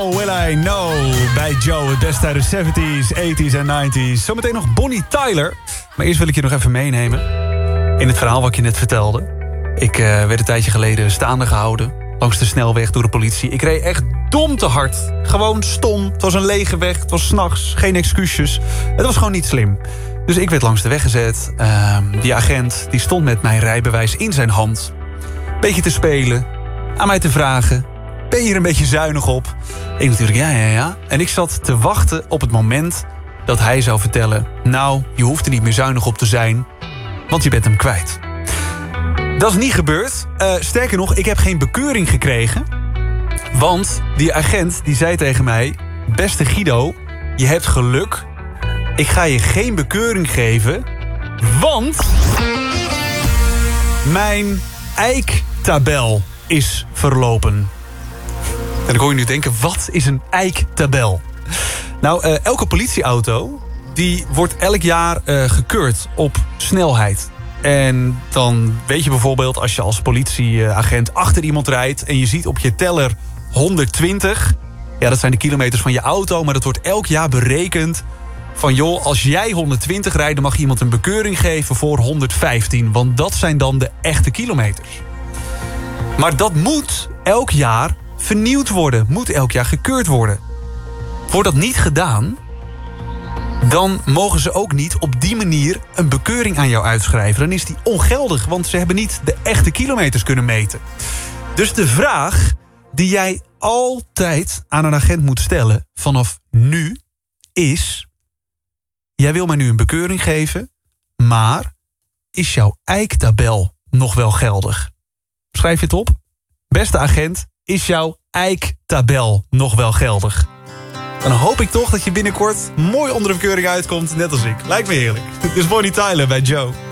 How Will I Know bij Joe. Het beste uit de 70s, 80s en 90s. Zometeen nog Bonnie Tyler. Maar eerst wil ik je nog even meenemen in het verhaal wat ik je net vertelde. Ik werd een tijdje geleden staande gehouden langs de snelweg door de politie. Ik reed echt dom te hard. Gewoon stom. Het was een lege weg. Het was 's nachts. Geen excuses. Het was gewoon niet slim. Dus ik werd langs de weg gezet. Die agent die stond met mijn rijbewijs in zijn hand. Beetje te spelen. Aan mij te vragen. Ben je hier een beetje zuinig op? Ik natuurlijk, ja. En ik zat te wachten op het moment dat hij zou vertellen... nou, je hoeft er niet meer zuinig op te zijn, want je bent hem kwijt. Dat is niet gebeurd. Sterker nog, ik heb geen bekeuring gekregen. Want die agent die zei tegen mij... beste Guido, je hebt geluk. Ik ga je geen bekeuring geven, want... mijn eiktabel is verlopen. En dan hoor je nu denken, wat is een eiktabel? Nou, elke politieauto die wordt elk jaar gekeurd op snelheid. En dan weet je bijvoorbeeld, als je als politieagent achter iemand rijdt... en je ziet op je teller 120... ja, dat zijn de kilometers van je auto... maar dat wordt elk jaar berekend van... joh, als jij 120 rijdt, dan mag je iemand een bekeuring geven voor 115. Want dat zijn dan de echte kilometers. Maar dat moet elk jaar vernieuwd worden. Moet elk jaar gekeurd worden. Wordt dat niet gedaan, dan mogen ze ook niet op die manier een bekeuring aan jou uitschrijven. Dan is die ongeldig, want ze hebben niet de echte kilometers kunnen meten. Dus de vraag die jij altijd aan een agent moet stellen vanaf nu is... jij wil mij nu een bekeuring geven, maar is jouw eiktabel nog wel geldig? Schrijf je het op? Beste agent, is jouw eiktabel nog wel geldig? Dan hoop ik toch dat je binnenkort mooi onder de bekeuring uitkomt, net als ik. Lijkt me heerlijk. Dit is Bonnie Tyler bij Joe.